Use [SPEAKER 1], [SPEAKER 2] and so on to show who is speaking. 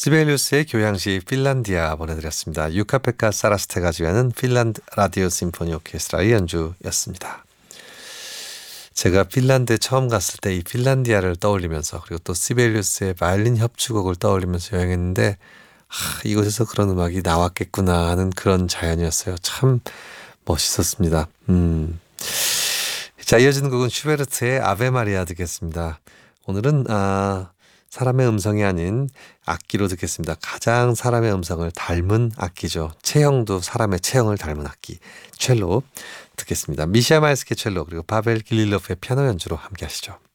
[SPEAKER 1] 시벨리우스의 교향시 핀란디아 보내드렸습니다. 유카페카 사라스테가 지휘하는 핀란드 라디오 심포니 오케스트라의 연주였습니다. 제가 핀란드에 처음 갔을 때 이 핀란디아를 떠올리면서 그리고 또 시벨리우스의 바이올린 협주곡을 떠올리면서 여행했는데 이곳에서 그런 음악이 나왔겠구나 하는 그런 자연이었어요. 참 멋있었습니다. 자, 이어지는 곡은 슈베르트의 아베 마리아 듣겠습니다. 오늘은 사람의 음성이 아닌 악기로 듣겠습니다. 가장 사람의 음성을 닮은 악기죠. 체형도 사람의 체형을 닮은 악기 첼로 듣겠습니다. 미샤 마이스키 첼로 그리고 바벨 길릴로프의 피아노 연주로 함께 하시죠.